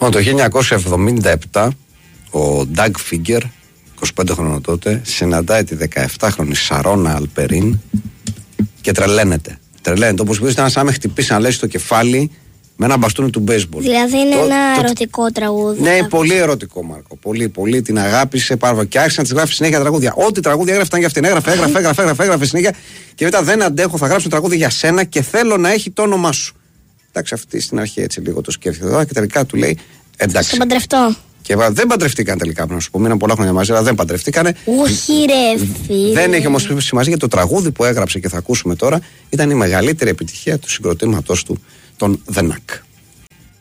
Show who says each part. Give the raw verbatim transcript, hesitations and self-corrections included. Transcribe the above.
Speaker 1: Λοιπόν, το χίλια εννιακόσια εβδομήντα επτά ο Ντάγκ Φίγκερ, είκοσι πέντε χρονών τότε, συναντάει τη δεκαεφτάχρονη Σαρόνα Αλπερίν και τρελαίνεται. Τρελαίνεται. Όπως πει, ήταν σαν να με χτυπήσει να λέει στο κεφάλι με ένα μπαστούνι του μπέισμπολ.
Speaker 2: Δηλαδή είναι
Speaker 1: το,
Speaker 2: ένα
Speaker 1: το,
Speaker 2: ερωτικό τραγούδι.
Speaker 1: Ναι, κάποιος. Πολύ ερωτικό, Μάρκο. Πολύ, πολύ την αγάπησε πάρα πολύ. Και άρχισε να τη γράφει συνέχεια τραγούδια. Ό,τι τραγούδια έγραφε ήταν για αυτήν. Έγραφε, έγραφε, έγραφε, έγραφε, έγραφε συνέχεια. Και μετά δεν αντέχω, θα γράψω τραγούδι για σένα και θέλω να έχει το όνομά σου. Εντάξει, αυτή στην αρχή έτσι λίγο το σκέφτεται και τελικά του λέει εντάξει.
Speaker 2: Θα παντρευτώ. Και
Speaker 1: δεν παντρευτήκαν τελικά, να σου πω. Μείναν πολλά χρόνια μαζί, αλλά δεν παντρευτήκανε.
Speaker 2: Όχι, ρε φίλε.
Speaker 1: Δεν έχει όμως σημασία, γιατί το τραγούδι που έγραψε και θα ακούσουμε τώρα ήταν η μεγαλύτερη επιτυχία του συγκροτήματος του, των The Knack.